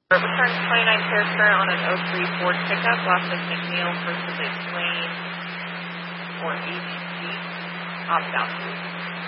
Return 29 Paris current on an 03 Ford pickup. Last name McNeil, first name Lane, or ABC. Opt out.